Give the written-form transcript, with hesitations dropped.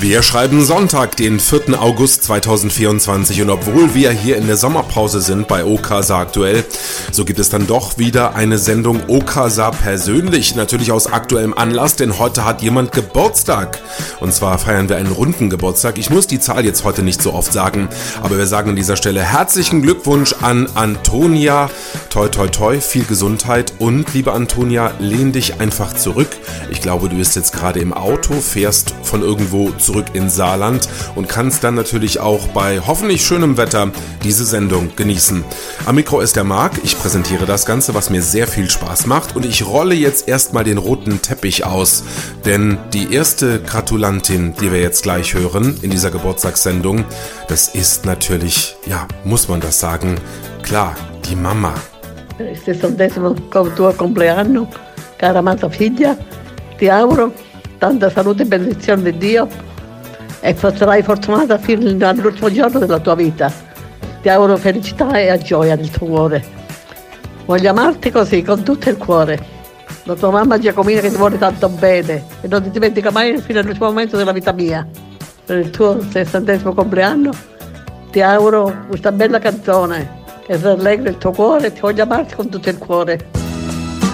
Wir schreiben Sonntag, den 4. August 2024 und obwohl wir hier in der Sommerpause sind bei Okasa aktuell, so gibt es dann doch wieder eine Sendung Okasa persönlich, natürlich aus aktuellem Anlass, denn heute hat jemand Geburtstag und zwar feiern wir einen runden Geburtstag. Ich muss die Zahl jetzt heute nicht so oft sagen, aber wir sagen an dieser Stelle herzlichen Glückwunsch an Antonia, toi toi toi, viel Gesundheit und liebe Antonia, lehn dich einfach zurück. Ich glaube, du bist jetzt gerade im Auto, fährst von irgendwo zurück ins Saarland und kannst dann natürlich auch bei hoffentlich schönem Wetter diese Sendung genießen. Am Mikro ist der Marc, ich präsentiere das Ganze, was mir sehr viel Spaß macht und ich rolle jetzt erstmal den roten Teppich aus, denn die erste Gratulantin, die wir jetzt gleich hören in dieser Geburtstagssendung, das ist natürlich, ja, muss man das sagen, klar, die Mama. Il 60° tuo compleanno, cara amata figlia, ti auguro tanta salute e benedizione di Dio e sarai fortunata fino all'ultimo giorno della tua vita. Ti auguro felicità e gioia nel tuo cuore. Voglio amarti così, con tutto il cuore. La tua mamma Giacomina che ti vuole tanto bene e non ti dimentica mai fino all'ultimo momento della vita mia. Per il tuo 60° compleanno ti auguro questa bella canzone che rallegra il tuo cuore e ti voglio amarti con tutto il cuore.